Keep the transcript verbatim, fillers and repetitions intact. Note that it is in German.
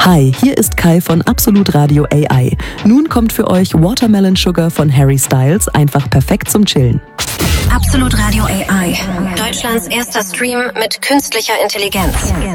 Hi, hier ist Kai von Absolut Radio A I. Nun kommt für euch Watermelon Sugar von Harry Styles, einfach perfekt zum Chillen. Absolut Radio A I, Deutschlands erster Stream mit künstlicher Intelligenz.